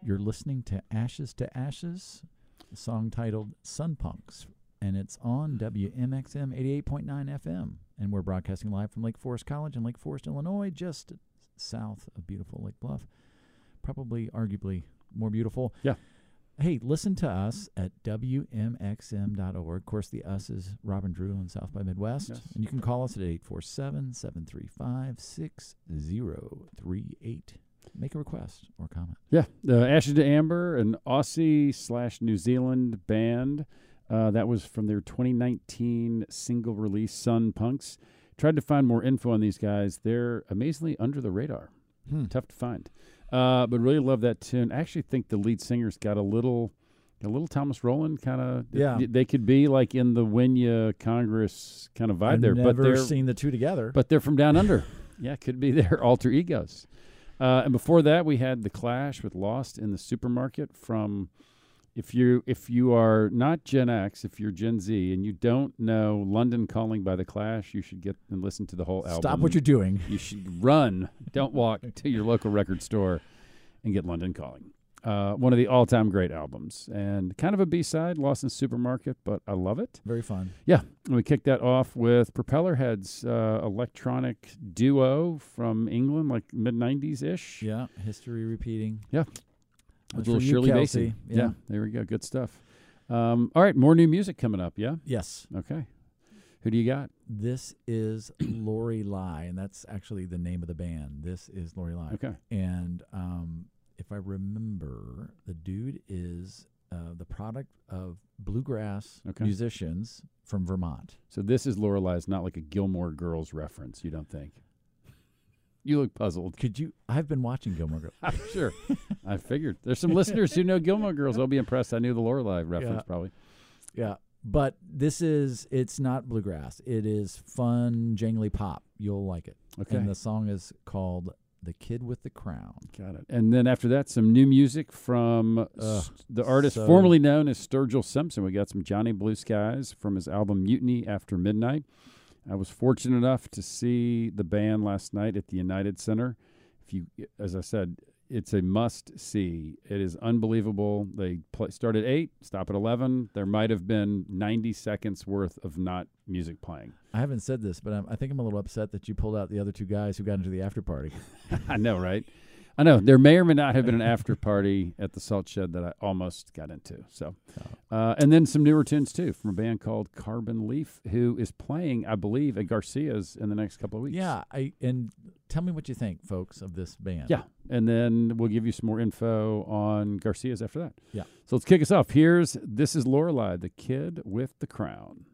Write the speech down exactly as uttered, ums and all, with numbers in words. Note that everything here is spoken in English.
you're listening to Ashes to Ashes, a song titled Sun Punks, and it's on W M X M eighty-eight point nine F M. And we're broadcasting live from Lake Forest College in Lake Forest, Illinois, just south of beautiful Lake Bluff. Probably, arguably, more beautiful. Yeah. Hey, listen to us at W M X M dot org. Of course, the us is Robin Drew on South by Midwest. Yes. And you can call us at eight four seven, seven three five, six zero three eight. Make a request or comment. Yeah. Uh, Ashes to Amber, an Aussie slash New Zealand band. Uh, that was from their twenty nineteen single release, Sun Punks. Tried to find more info on these guys. They're amazingly under the radar. Hmm. Tough to find. Uh, but really love that tune. I actually think the lead singer's got a little a little Thomas Rowland kind of. Yeah. They could be like in the Winya Congress kind of vibe I've there. never but they're, seen the two together. But they're from down under. Yeah, could be their alter egos. Uh, and before that, we had The Clash with Lost in the Supermarket from... If you if you are not Gen X, if you're Gen Z, and you don't know London Calling by The Clash, you should get and listen to the whole album. Stop what you're doing. You should run. Don't walk to your local record store and get London Calling. Uh, one of the all-time great albums. And kind of a B-side, Lost in the Supermarket, but I love it. Very fun. Yeah. And we kicked that off with Propellerhead's uh, electronic duo from England, like mid nineties-ish. Yeah, history repeating. Yeah. That's With little from you, Shirley Kelsey. Bassey. Yeah. Yeah, there we go. Good stuff. Um, all right, more new music coming up, yeah? Yes. Okay. Who do you got? This is Lori Lai, and that's actually the name of the band. This is Lori Lai. Okay. And um, if I remember, the dude is uh, the product of bluegrass Okay. musicians from Vermont. So this is Lorelai's, not like a Gilmore Girls reference, you don't think? You look puzzled. Could you? I've been watching Gilmore Girls. I'm sure. I figured. There's some listeners who know Gilmore Girls. They'll be impressed. I knew the Lorelai reference Yeah. probably. Yeah. But this is, it's not bluegrass. It is fun, jangly pop. You'll like it. Okay. And the song is called The Kid with the Crown. Got it. And then after that, some new music from uh, Ugh, the artist so- formerly known as Sturgill Simpson. We got some Johnny Blue Skies from his album Mutiny After Midnight. I was fortunate enough to see the band last night at the United Center. If you, as I said, it's a must-see. It is unbelievable. They play, start at eight, stop at eleven. There might have been ninety seconds worth of not music playing. I haven't said this, but I'm, I think I'm a little upset that you pulled out the other two guys who got into the after party. I know, right? I know. There may or may not have been an after party at the Salt Shed that I almost got into. So, uh, and then some newer tunes, too, from a band called Carbon Leaf, who is playing, I believe, at Garcia's in the next couple of weeks. Yeah, I and tell me what you think, folks, of this band. Yeah, and then we'll give you some more info on Garcia's after that. Yeah. So let's kick us off. Here's This is Lorelai, the Kid with the Crown.